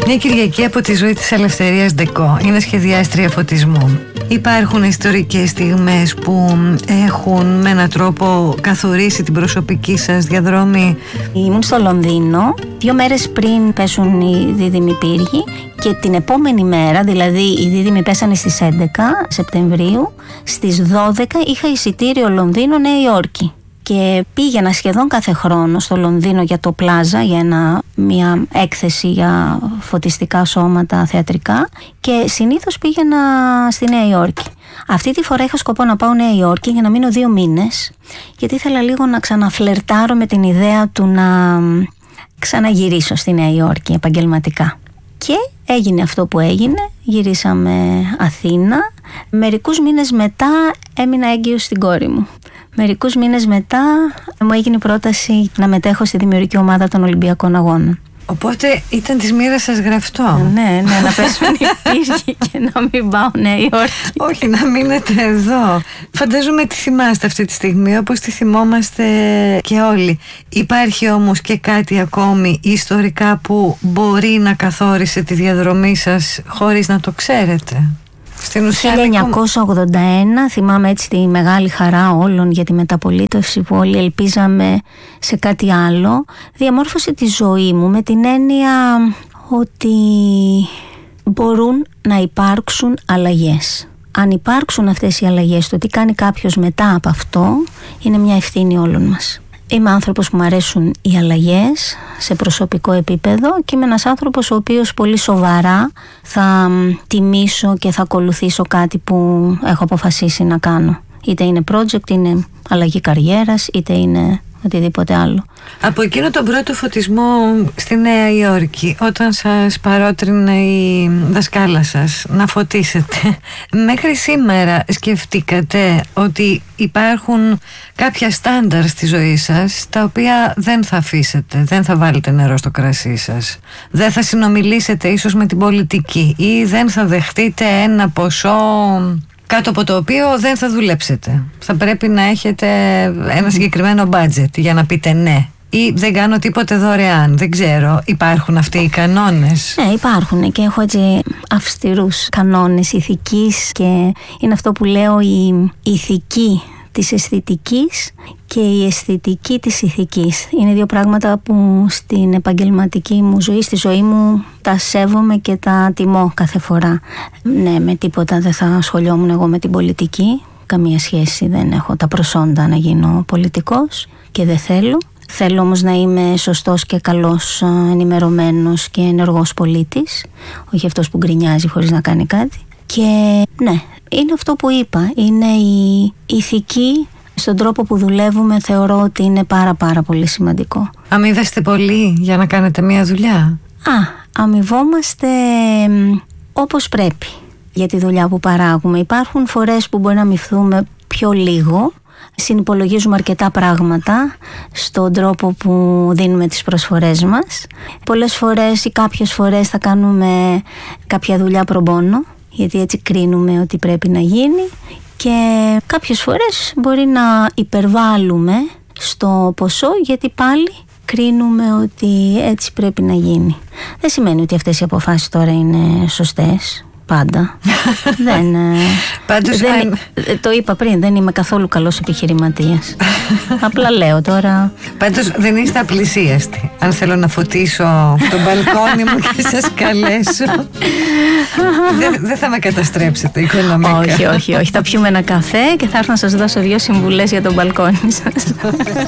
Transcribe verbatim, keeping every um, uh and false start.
Μια Κυριακή από τη ζωή της Ελευθερίας Ντεκό. Είναι σχεδιάστρια φωτισμού. Υπάρχουν ιστορικές στιγμές που έχουν με έναν τρόπο καθορίσει την προσωπική σας διαδρομή? Ήμουν στο Λονδίνο δύο μέρες πριν πέσουν οι δίδυμοι πύργοι και την επόμενη μέρα, δηλαδή οι δίδυμοι πέσανε στις έντεκα Σεπτεμβρίου, στις δώδεκα είχα εισιτήριο Λονδίνο Νέα Υόρκη. Και πήγαινα σχεδόν κάθε χρόνο στο Λονδίνο για το Πλάζα, για ένα, μια έκθεση για φωτιστικά σώματα θεατρικά, και συνήθως πήγαινα στη Νέα Υόρκη. Αυτή τη φορά είχα σκοπό να πάω Νέα Υόρκη για να μείνω δύο μήνες, γιατί ήθελα λίγο να ξαναφλερτάρω με την ιδέα του να ξαναγυρίσω στη Νέα Υόρκη επαγγελματικά. Και έγινε αυτό που έγινε, γυρίσαμε Αθήνα. Μερικούς μήνες μετά έμεινα έγκυος στην κόρη μου. Μερικούς μήνες μετά μου έγινε η πρόταση να μετέχω στη δημιουργική ομάδα των Ολυμπιακών Αγώνων. Οπότε ήταν της μοίρας σας γραφτό. Ναι, ναι, να πέσουν οι πύργοι και να μην πάω Νέα Υόρκη. Όχι, να μείνετε εδώ. Φαντάζομαι τι θυμάστε αυτή τη στιγμή, όπως τη θυμόμαστε και όλοι. Υπάρχει όμως και κάτι ακόμη ιστορικά που μπορεί να καθόρισε τη διαδρομή σας χωρίς να το ξέρετε? Στην ουσία, χίλια εννιακόσια ογδόντα ένα, θυμάμαι έτσι τη μεγάλη χαρά όλων για τη μεταπολίτευση, που όλοι ελπίζαμε σε κάτι άλλο. Διαμόρφωσε τη ζωή μου με την έννοια ότι μπορούν να υπάρξουν αλλαγές. Αν υπάρξουν αυτές οι αλλαγές, το τι κάνει κάποιος μετά από αυτό είναι μια ευθύνη όλων μας. Είμαι άνθρωπος που μου αρέσουν οι αλλαγές σε προσωπικό επίπεδο και είμαι ένας άνθρωπος ο οποίος πολύ σοβαρά θα τιμήσω και θα ακολουθήσω κάτι που έχω αποφασίσει να κάνω. Είτε είναι project, είναι αλλαγή καριέρας, είτε είναι οτιδήποτε άλλο. Από εκείνο τον πρώτο φωτισμό στη Νέα Υόρκη, όταν σας παρότρινε η δασκάλα σας να φωτίσετε, μέχρι σήμερα σκεφτήκατε ότι υπάρχουν κάποια στάνταρ στη ζωή σας τα οποία δεν θα αφήσετε, δεν θα βάλετε νερό στο κρασί σας, δεν θα συνομιλήσετε ίσως με την πολιτική ή δεν θα δεχτείτε ένα ποσό κάτω από το οποίο δεν θα δουλέψετε? Θα πρέπει να έχετε ένα συγκεκριμένο budget για να πείτε ναι, ή δεν κάνω τίποτε δωρεάν. Δεν ξέρω, υπάρχουν αυτοί οι κανόνες? Ναι, υπάρχουν και έχω έτσι αυστηρούς κανόνες ηθικής, και είναι αυτό που λέω, η ηθική της αισθητικής και η αισθητική της ηθικής. Είναι δύο πράγματα που στην επαγγελματική μου ζωή, στη ζωή μου, τα σέβομαι και τα τιμώ κάθε φορά. Ναι, με τίποτα δεν θα ασχολιόμουν εγώ με την πολιτική. Καμία σχέση, δεν έχω τα προσόντα να γίνω πολιτικός και δεν θέλω. Θέλω όμως να είμαι σωστός και καλός, ενημερωμένος και ενεργός πολίτης, όχι αυτός που γκρινιάζει χωρίς να κάνει κάτι. Και ναι, είναι αυτό που είπα, είναι η ηθική στον τρόπο που δουλεύουμε, θεωρώ ότι είναι πάρα πάρα πολύ σημαντικό. Αμοιβάστε πολύ για να κάνετε μια δουλειά? Α, αμοιβόμαστε όπως πρέπει για τη δουλειά που παράγουμε. Υπάρχουν φορές που μπορεί να αμοιβθούμε πιο λίγο, συνυπολογίζουμε αρκετά πράγματα στον τρόπο που δίνουμε τις προσφορές μας. Πολλές φορές ή κάποιες φορές θα κάνουμε κάποια δουλειά προμπόνο, γιατί έτσι κρίνουμε ότι πρέπει να γίνει, και κάποιες φορές μπορεί να υπερβάλλουμε στο ποσό, γιατί πάλι κρίνουμε ότι έτσι πρέπει να γίνει. Δεν σημαίνει ότι αυτές οι αποφάσεις τώρα είναι σωστές πάντα. δεν, Πάντως, δεν, αν... το είπα πριν, δεν είμαι καθόλου καλός επιχειρηματίας. Απλά λέω τώρα. Πάντως δεν είστε απλησίαστοι. Αν θέλω να φωτίσω το μπαλκόνι μου και σας καλέσω, δεν δε θα με καταστρέψετε οικονομικά? Όχι, όχι, όχι. Θα πιούμε ένα καφέ και θα έρθω να σας δώσω δύο συμβουλές για το μπαλκόνι σας.